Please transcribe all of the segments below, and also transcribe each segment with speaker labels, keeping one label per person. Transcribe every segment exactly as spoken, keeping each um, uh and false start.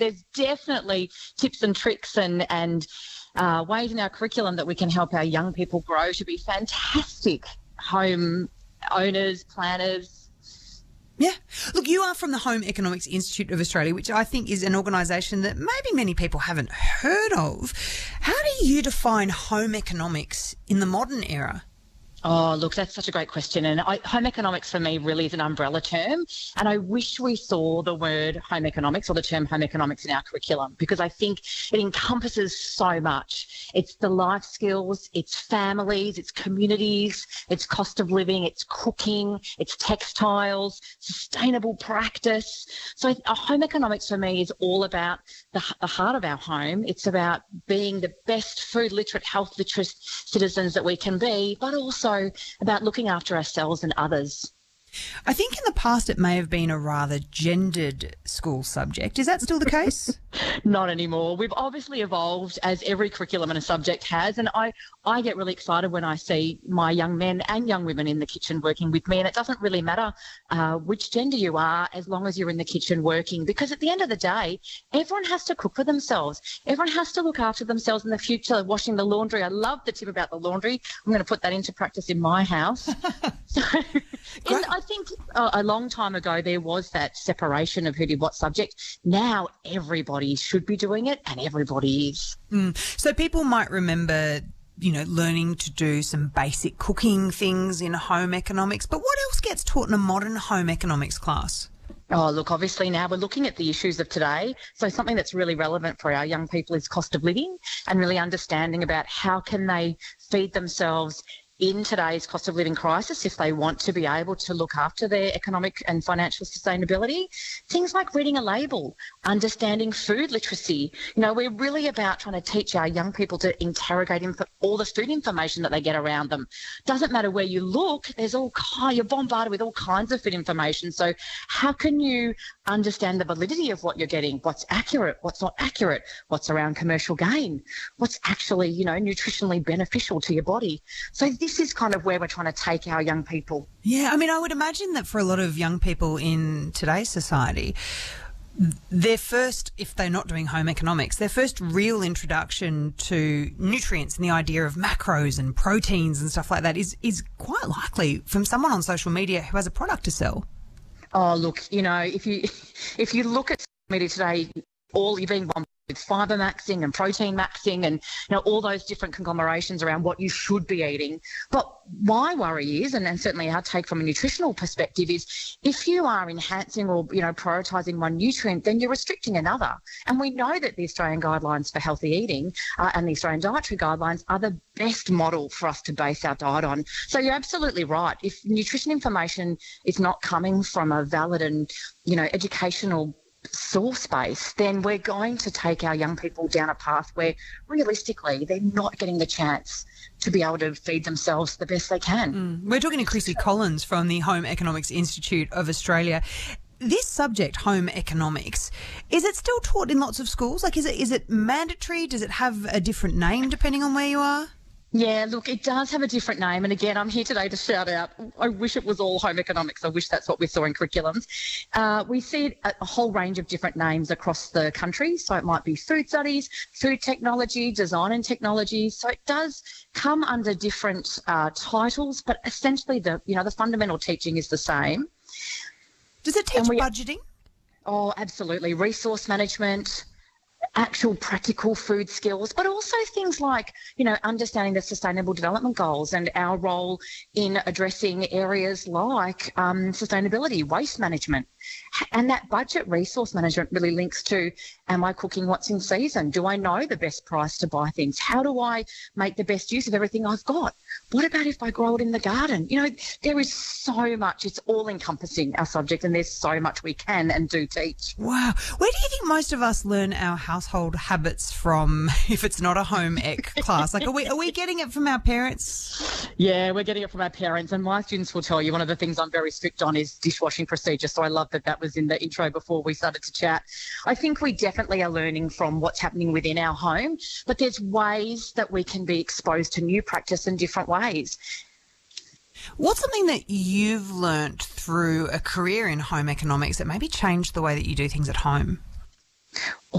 Speaker 1: there's definitely tips and tricks and, and uh, ways in our curriculum that we can help our young people grow to be fantastic home owners, planners.
Speaker 2: Yeah. Look, you are from the Home Economics Institute of Australia, which I think is an organisation that maybe many people haven't heard of. How do you define home economics in the modern era?
Speaker 1: Oh, look, that's such a great question. And I, home economics for me really is an umbrella term. And I wish we saw the word home economics or the term home economics in our curriculum, because I think it encompasses so much. It's the life skills, it's families, it's communities, it's cost of living, it's cooking, it's textiles, sustainable practice. So uh, home economics for me is all about the, the heart of our home. It's about being the best food literate, health literate citizens that we can be, but also about looking after ourselves and others.
Speaker 2: I think in the past it may have been a rather gendered school subject. Is that still the case?
Speaker 1: Not anymore. We've obviously evolved, as every curriculum and a subject has, and I, I get really excited when I see my young men and young women in the kitchen working with me, and it doesn't really matter uh, which gender you are as long as you're in the kitchen working, because at the end of the day, everyone has to cook for themselves. Everyone has to look after themselves in the future, washing the laundry. I love the tip about the laundry. I'm going to put that into practice in my house. So, and I think uh, a long time ago there was that separation of who did what subject. Now everybody should be doing it, and everybody is.
Speaker 2: Mm. So people might remember, you know, learning to do some basic cooking things in home economics, but what else gets taught in a modern home economics class?
Speaker 1: Oh, look, obviously now we're looking at the issues of today. So something that's really relevant for our young people is cost of living, and really understanding about how can they feed themselves in today's cost of living crisis if they want to be able to look after their economic and financial sustainability. Things like reading a label, understanding food literacy. You know, we're really about trying to teach our young people to interrogate inf- all the food information that they get around them. Doesn't matter where you look, there's all kind, you're bombarded with all kinds of food information. So how can you understand the validity of what you're getting? What's accurate? What's not accurate? What's around commercial gain? What's actually, you know, nutritionally beneficial to your body? So this This is kind of where we're trying to take our young people.
Speaker 2: Yeah, I mean, I would imagine that for a lot of young people in today's society, their first, if they're not doing home economics, their first real introduction to nutrients and the idea of macros and proteins and stuff like that is, is quite likely from someone on social media who has a product to sell.
Speaker 1: Oh, look, you know, if you if you look at social media today, all you're being bombarded with fibre maxing and protein maxing and, you know, all those different conglomerations around what you should be eating. But my worry is, and, and certainly our take from a nutritional perspective is, if you are enhancing or, you know, prioritising one nutrient, then you're restricting another. And we know that the Australian guidelines for healthy eating uh, and the Australian dietary guidelines are the best model for us to base our diet on. So you're absolutely right. If nutrition information is not coming from a valid and, you know, educational source base, then we're going to take our young people down a path where realistically they're not getting the chance to be able to feed themselves the best they can.
Speaker 2: Mm. We're talking to Chrissy Collins from the Home Economics Institute of Australia. This subject, home economics, is it still taught in lots of schools? Like, is it is it mandatory? Does it have a different name depending on where you are?
Speaker 1: Yeah, look, it does have a different name. And again, I'm here today to shout out, I wish it was all home economics. I wish that's what we saw in curriculums. Uh, we see it at a whole range of different names across the country. So it might be food studies, food technology, design and technology. So it does come under different uh, titles, but essentially the, you know, the fundamental teaching is the same.
Speaker 2: Does it teach
Speaker 1: we,
Speaker 2: budgeting?
Speaker 1: Oh, absolutely. Resource management, actual practical food skills, but also things like, you know, understanding the Sustainable Development Goals and our role in addressing areas like um, sustainability, waste management. And that budget resource management really links to, am I cooking what's in season? Do I know the best price to buy things? How do I make the best use of everything I've got? What about if I grow it in the garden? You know, there is so much. It's all encompassing, our subject, and there's so much we can and do teach.
Speaker 2: Wow. Where do you think most of us learn our household habits from if it's not a home ec class? Like, are we, are we getting it from our parents?
Speaker 1: Yeah, we're getting it from our parents. And my students will tell you one of the things I'm very strict on is dishwashing procedure. So I love that that was in the intro before we started to chat. I think we definitely are learning from what's happening within our home, but there's ways that we can be exposed to new practice in different ways.
Speaker 2: What's something that you've learnt through a career in home economics that maybe changed the way that you do things at home?
Speaker 1: Oh,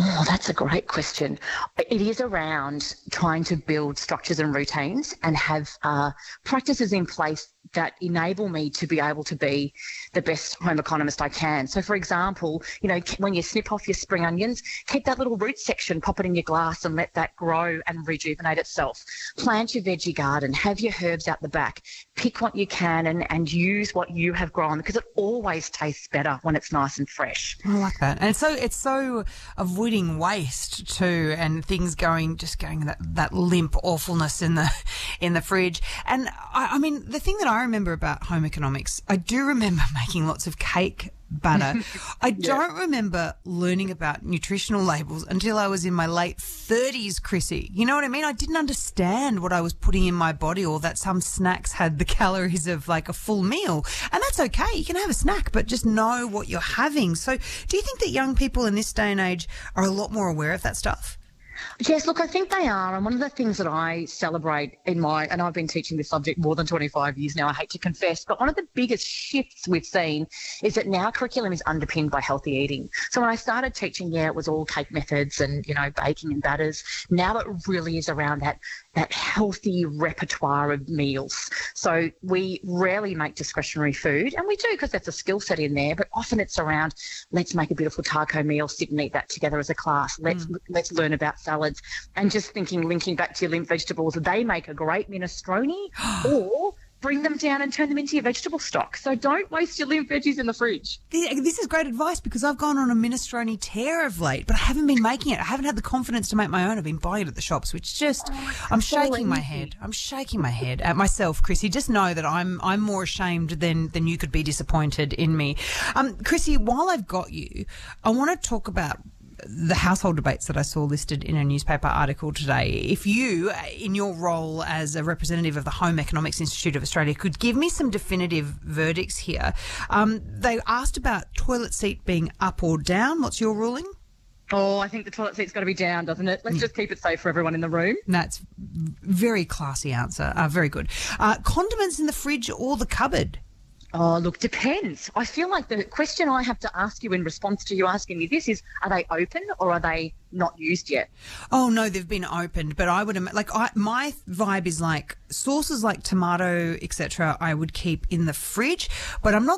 Speaker 1: That's a great question. It is around trying to build structures and routines and have uh, practices in place that enable me to be able to be the best home economist I can. So, for example, you know, when you snip off your spring onions, keep that little root section, pop it in your glass and let that grow and rejuvenate itself. Plant your veggie garden, have your herbs out the back, pick what you can and, and use what you have grown, because it always tastes better when it's nice and fresh.
Speaker 2: I like that. And so it's so avoiding waste too, and things going, just going that, that limp awfulness in the, in the fridge. And I, I mean, the thing that I remember about home economics, I do remember making lots of cake batter. I don't yeah. remember learning about nutritional labels until I was in my late thirties, Chrissy. You know what I mean? I didn't understand what I was putting in my body, or that some snacks had the calories of like a full meal. And that's okay. You can have a snack, but just know what you're having. So do you think that young people in this day and age are a lot more aware of that stuff?
Speaker 1: Yes, look, I think they are. And one of the things that I celebrate in my, and I've been teaching this subject more than twenty-five years now, I hate to confess, but one of the biggest shifts we've seen is that now curriculum is underpinned by healthy eating. So when I started teaching, yeah, it was all cake methods and, you know, baking and batters. Now it really is around that that healthy repertoire of meals. So we rarely make discretionary food, and we do because that's a skill set in there, but often it's around, let's make a beautiful taco meal, sit and eat that together as a class. Let's mm. let's learn about salads. And just thinking, linking back to your lymph vegetables, they make a great minestrone, or bring them down and turn them into your vegetable stock. So don't waste your lymph veggies in the fridge.
Speaker 2: This is great advice, because I've gone on a minestrone tear of late, but I haven't been making it. I haven't had the confidence to make my own. I've been buying it at the shops, which just, oh, I'm shaking my head. I'm shaking my head at myself, Chrissy. Just know that I'm I'm more ashamed than, than you could be disappointed in me. Um, Chrissy, while I've got you, I want to talk about the household debates that I saw listed in a newspaper article today. If you, in your role as a representative of the Home Economics Institute of Australia, could give me some definitive verdicts here. Um, they asked about toilet seat being up or down. What's your ruling?
Speaker 1: Oh, I think the toilet seat's got to be down, doesn't it? Let's just keep it safe for everyone in the room.
Speaker 2: That's very classy answer. Uh, very good. Uh, condiments in the fridge or the cupboard?
Speaker 1: Oh, look, depends. I feel like the question I have to ask you in response to you asking me this is, are they open or are they not used yet?
Speaker 2: Oh, no, they've been opened. But I would, like, I, my vibe is like sauces like tomato, et cetera, I would keep in the fridge. But I'm not